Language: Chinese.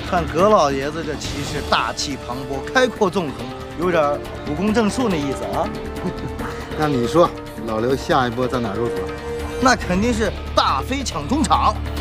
看葛老爷子这气势，大气磅礴，开阔纵横，有点武功正肃那意思啊。 那你说，老刘下一波在哪入主？ 那肯定是大飞抢中场。